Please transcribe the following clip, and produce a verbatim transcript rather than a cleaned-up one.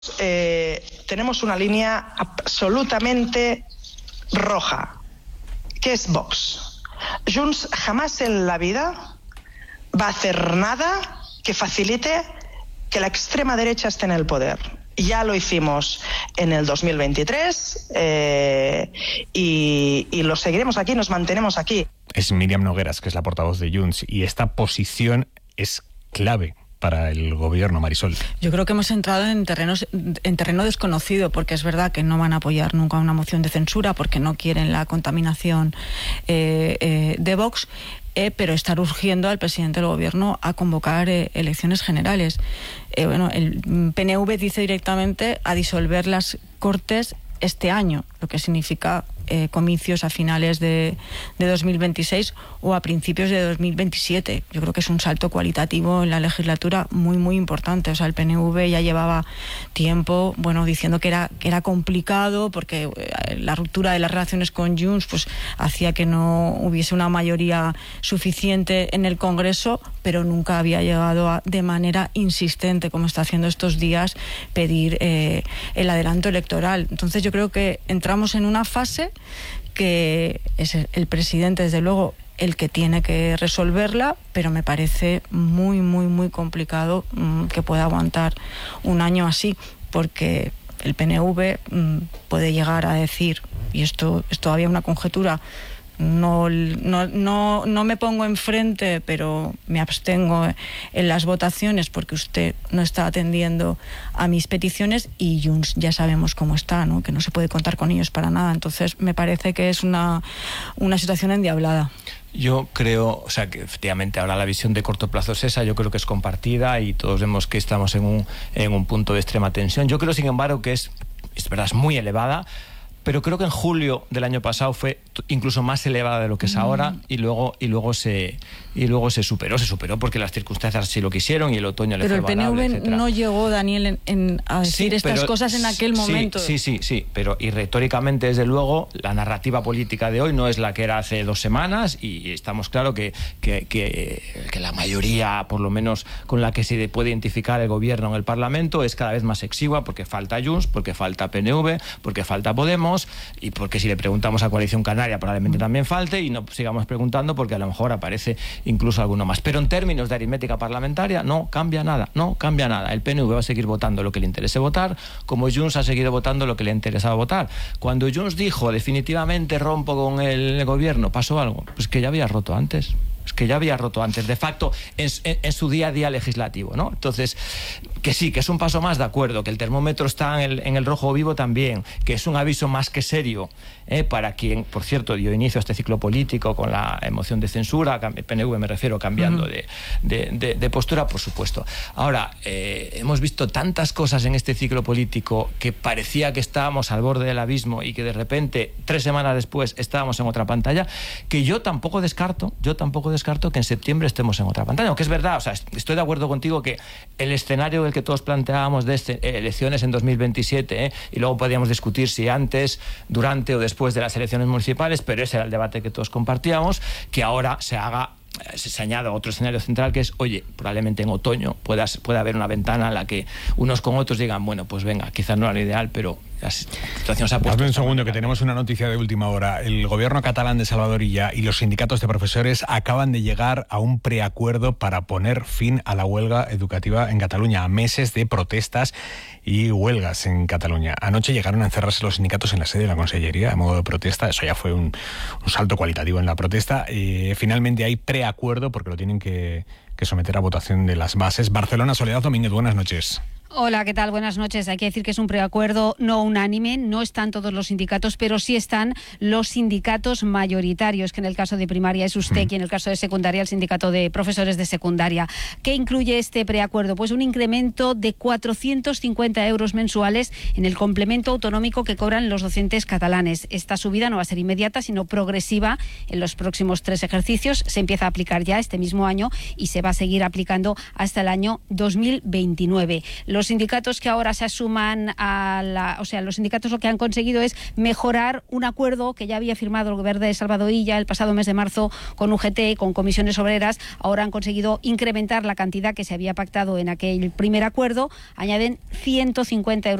Eh, tenemos una línea absolutamente roja, que es Vox. Junts jamás en la vida va a hacer nada que facilite que la extrema derecha esté en el poder. Ya lo hicimos en el dos mil veintitrés eh, y, y lo seguiremos aquí, nos mantenemos aquí. Es Míriam Nogueras, que es la portavoz de Junts, y esta posición es clave para el gobierno, Marisol. Yo creo que hemos entrado en terrenos en terreno desconocido, porque es verdad que no van a apoyar nunca una moción de censura porque no quieren la contaminación eh, eh, de Vox, eh, pero estar urgiendo al presidente del gobierno a convocar eh, elecciones generales. Eh, bueno, el P N V dice directamente a disolver las Cortes este año, lo que significa eh, comicios a finales de, de dos mil veintiséis o a principios de dos mil veintisiete. Yo creo que es un salto cualitativo en la legislatura muy, muy importante. O sea, el P N V ya llevaba tiempo, bueno, diciendo que era, que era complicado porque eh, la ruptura de las relaciones con Junts pues hacía que no hubiese una mayoría suficiente en el Congreso, pero nunca había llegado a, de manera insistente, como está haciendo estos días, pedir eh, el adelanto electoral. Entonces yo creo que entramos en una fase que es el presidente, desde luego, el que tiene que resolverla, pero me parece muy, muy, muy complicado mmm, que pueda aguantar un año así, porque el P N V mmm, puede llegar a decir, y esto es todavía una conjetura, No, no, no, no me pongo enfrente, pero me abstengo en las votaciones porque usted no está atendiendo a mis peticiones, y Junts ya sabemos cómo está, ¿no? Que no se puede contar con ellos para nada. Entonces me parece que es una, una situación endiablada. Yo creo, o sea, que efectivamente ahora la visión de corto plazo es esa, yo creo que es compartida y todos vemos que estamos en un, en un punto de extrema tensión. Yo creo, sin embargo, que es, es verdad, es muy elevada, pero creo que en julio del año pasado fue incluso más elevada de lo que es ahora, y luego y luego se y luego se superó, se superó porque las circunstancias así lo quisieron y el otoño le fue favorable. Pero el P N V etcétera. No llegó, Daniel, en, en a decir sí, estas pero, cosas en aquel sí, momento. Sí, sí, sí, pero y retóricamente, desde luego, la narrativa política de hoy no es la que era hace dos semanas, y estamos claro que, que, que, que la mayoría, por lo menos con la que se puede identificar el gobierno en el Parlamento, es cada vez más exigua, porque falta Junts, porque falta P N V, porque falta Podemos, y porque si le preguntamos a Coalición Canaria probablemente también falte, y no sigamos preguntando porque a lo mejor aparece incluso alguno más. Pero en términos de aritmética parlamentaria no cambia nada, no cambia nada. El P N V va a seguir votando lo que le interese votar, como Junts ha seguido votando lo que le interesaba votar. Cuando Junts dijo definitivamente rompo con el gobierno, ¿pasó algo? Pues que ya había roto antes. Es que ya había roto antes, de facto, en, en, en su día a día legislativo, ¿no? Entonces, que sí, que es un paso más, de acuerdo, que el termómetro está en el, en el rojo vivo también, que es un aviso más que serio eh, para quien, por cierto, dio inicio a este ciclo político con la moción de censura, P N V me refiero, cambiando uh-huh. de, de, de, de postura, por supuesto. Ahora, eh, hemos visto tantas cosas en este ciclo político que parecía que estábamos al borde del abismo y que de repente, tres semanas después, estábamos en otra pantalla, que yo tampoco descarto, yo tampoco descarto que en septiembre estemos en otra pantalla, aunque es verdad, o sea, estoy de acuerdo contigo que el escenario del que todos planteábamos de este, eh, elecciones en dos mil veintisiete, eh, y luego podíamos discutir si antes, durante o después de las elecciones municipales, pero ese era el debate que todos compartíamos, que ahora se haga, se, se añada otro escenario central, que es, oye, probablemente en otoño pueda, pueda haber una ventana en la que unos con otros digan, bueno, pues venga, quizás no era lo ideal, pero la situación se ha puesto. Hazme un segundo, que tenemos una noticia de última hora. El gobierno catalán de Salvador Illa y los sindicatos de profesores acaban de llegar a un preacuerdo para poner fin a la huelga educativa en Cataluña, a meses de protestas y huelgas en Cataluña. Anoche llegaron a encerrarse los sindicatos en la sede de la Consellería a modo de protesta. Eso ya fue un, un salto cualitativo en la protesta. Eh, finalmente hay preacuerdo porque lo tienen que, que someter a votación de las bases. Barcelona, Soledad Domínguez, buenas noches. Hola, ¿qué tal? Buenas noches. Hay que decir que es un preacuerdo no unánime, no están todos los sindicatos, pero sí están los sindicatos mayoritarios, que en el caso de primaria es USTEC y en el caso de secundaria el sindicato de profesores de secundaria. ¿Qué incluye este preacuerdo? Pues un incremento de cuatrocientos cincuenta euros mensuales en el complemento autonómico que cobran los docentes catalanes. Esta subida no va a ser inmediata, sino progresiva en los próximos tres ejercicios. Se empieza a aplicar ya este mismo año y se va va a seguir aplicando hasta el año dos mil veintinueve. Los sindicatos que ahora se asuman a la, o sea, los sindicatos lo que han conseguido es mejorar un acuerdo que ya había firmado el gobierno de Salvador Illa el pasado mes de marzo con U G T, con comisiones obreras. Ahora han conseguido incrementar la cantidad que se había pactado en aquel primer acuerdo. Añaden ciento cincuenta euros